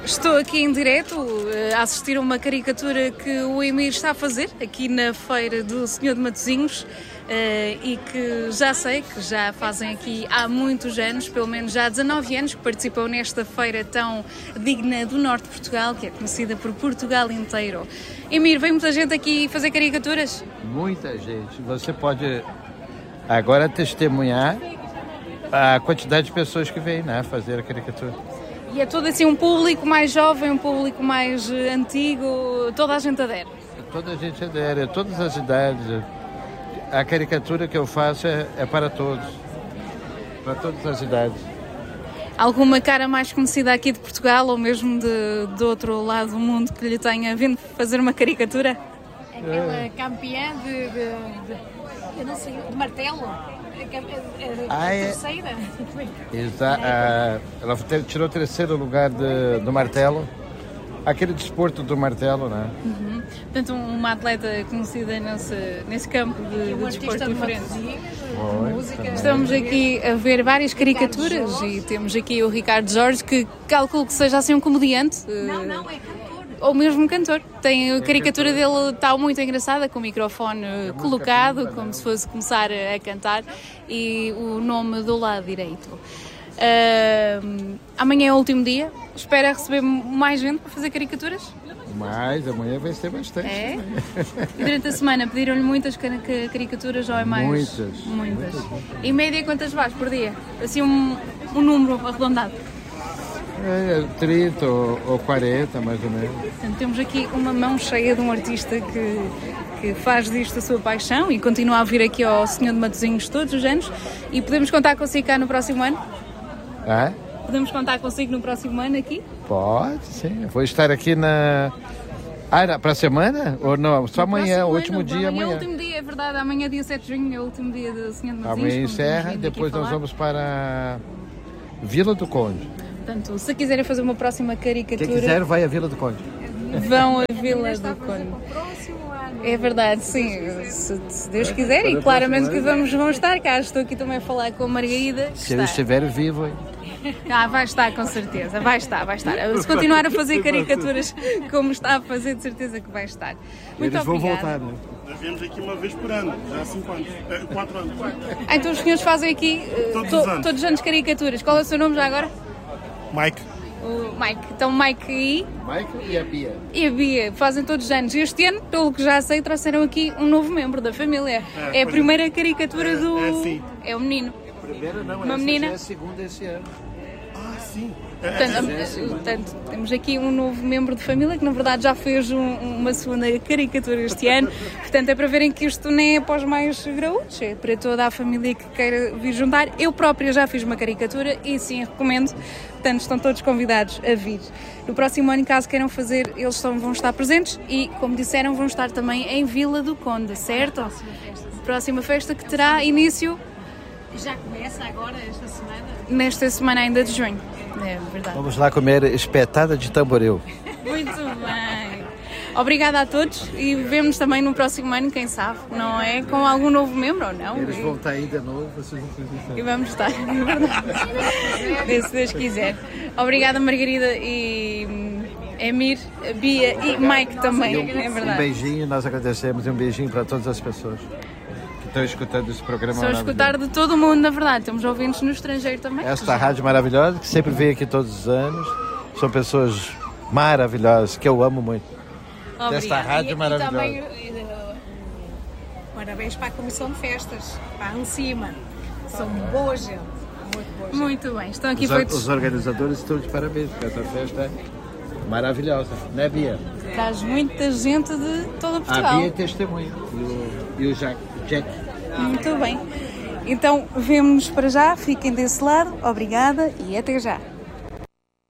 Estou aqui em direto a assistir a uma caricatura que o Emir está a fazer aqui na feira do Senhor de Matosinhos e que já sei que já fazem aqui há muitos anos, pelo menos já há 19 anos que participam nesta feira tão digna do norte de Portugal, que é conhecida por Portugal inteiro. Emir, vem muita gente aqui fazer caricaturas? Muita gente. Você pode agora testemunhar a quantidade de pessoas que vêm, né, fazer a caricatura. E é todo assim um público mais jovem, um público mais antigo, toda a gente adere? Toda a gente adere, todas as idades. A caricatura que eu faço é para todos, para todas as idades. Alguma cara mais conhecida aqui de Portugal ou mesmo do outro lado do mundo que lhe tenha vindo fazer uma caricatura? Aquela campeã eu não sei, de martelo. Terceira? Ela tirou o terceiro lugar do martelo, aquele desporto do martelo, né? Uhum. Portanto, uma atleta conhecida nesse campo de desporto diferente. Estamos aqui a ver várias caricaturas e temos aqui o Ricardo Jorge, que calculo que seja assim um comediante. Não, é cantor. Ou mesmo cantor. Tem a caricatura dele, está muito engraçada, com o microfone colocado, como se fosse começar a cantar, e o nome do lado direito. Amanhã é o último dia. Espera receber mais gente para fazer caricaturas? Mas amanhã vai ser bastante. É? E durante a semana pediram-lhe muitas caricaturas ou é mais? Muitas. Em média, quantas vais por dia? Assim um número arredondado. 30 ou 40, mais ou menos. Portanto, temos aqui uma mão cheia de um artista que faz disto a sua paixão e continua a vir aqui ao Senhor de Matosinhos todos os anos. E podemos contar consigo cá no próximo ano? É? Podemos contar consigo no próximo ano aqui? Pode, sim. Vou estar aqui para a semana? Ou não? Só amanhã, o último dia amanhã. Amanhã é o último dia, é verdade. Amanhã, dia 7 de junho, é o último dia do Senhor de Matosinhos. Amanhã encerra, depois nós vamos para Vila do Conde. Portanto, se quiserem fazer uma próxima caricatura... Quem quiser, vai à Vila do Conde. Vão à Vila do Conde. É verdade, sim. Se Deus quiser, e claramente que vamos estar cá. Estou aqui também a falar com a Margarida. Se eu estiver vivo, hein? Vai estar, com certeza. Vai estar. Se continuar a fazer caricaturas como está a fazer, de certeza que vai estar. Muito Eles obrigada. vão voltar, não é? Nós viemos aqui uma vez por ano, já há 5 anos, 4 anos. Então os senhores fazem aqui todos os anos caricaturas. Qual é o seu nome já agora? Mike. O Mike. Então Mike E a Bia. e a Bia fazem todos os anos. Este ano, pelo que já sei, trouxeram aqui um novo membro da família. É a primeira caricatura do... sim. É o menino. Primeira não, Uma essa menina. já é a segunda esse ano. Ah, sim. Portanto, temos aqui um novo membro de família que na verdade já fez uma segunda caricatura este ano. Portanto, é para verem que isto nem é para os mais graúdos, é para toda a família que queira vir juntar. Eu própria já fiz uma caricatura e sim, recomendo. Portanto, estão todos convidados a vir. No próximo ano, caso queiram fazer, eles vão estar presentes e, como disseram, vão estar também em Vila do Conde, certo? Próxima festa que terá início... Já começa agora, esta semana? Nesta semana ainda de junho, é verdade. Vamos lá comer espetada de tamboril. Muito bem. Obrigada a todos e vemos também no próximo ano, quem sabe, não é? Com algum novo membro ou não? Eles vão estar aí de novo, vocês não E vamos estar, é verdade. Se Deus quiser. Obrigada, Margarida e Emir, Bia e Mike também, é Um verdade. beijinho, nós agradecemos e um beijinho para todas as pessoas que estão escutando esse programa Só maravilhoso. escutar de todo o mundo, na verdade. Temos ouvintes no estrangeiro também. Esta rádio maravilhosa, que sempre vem aqui todos os anos. São pessoas maravilhosas, que eu amo muito. Obrigada. Desta rádio maravilhosa. Também, parabéns para a Comissão de Festas, para a Ancima. São boa gente, muito boa gente. Muito bem, estão aqui Os feitos. organizadores estão de parabéns, porque esta festa é maravilhosa, não é, Bia? Traz muita gente de toda A Portugal. Bia é testemunha e o Jack. Muito bem. Então, vemo-nos para já, fiquem desse lado, obrigada e até já.